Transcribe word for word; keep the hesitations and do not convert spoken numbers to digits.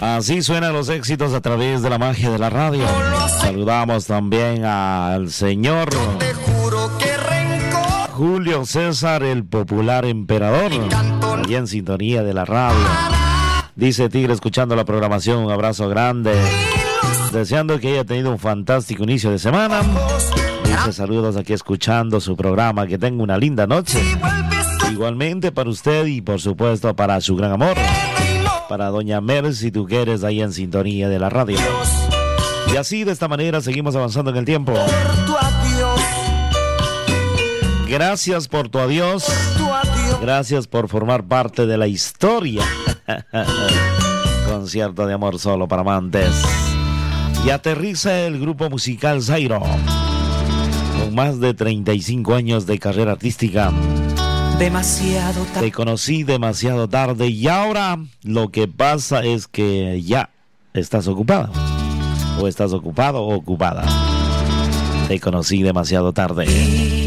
Así suenan los éxitos a través de la magia de la radio. Saludamos también al señor Julio César, el popular emperador, allí en sintonía de la radio. Dice Tigre, escuchando la programación, un abrazo grande, deseando que haya tenido un fantástico inicio de semana. Dice saludos aquí escuchando su programa, que tenga una linda noche. Igualmente para usted y por supuesto para su gran amor, para doña Mercy Tuqueres, ahí en sintonía de la radio. Y así, de esta manera, seguimos avanzando en el tiempo. Gracias por tu adiós. Gracias por formar parte de la historia. Concierto de amor solo para amantes. Y aterriza el grupo musical Zairo, con más de treinta y cinco años de carrera artística. Demasiado tarde. Te conocí demasiado tarde y ahora lo que pasa es que ya estás ocupada. O estás ocupado o ocupada. Te conocí demasiado tarde.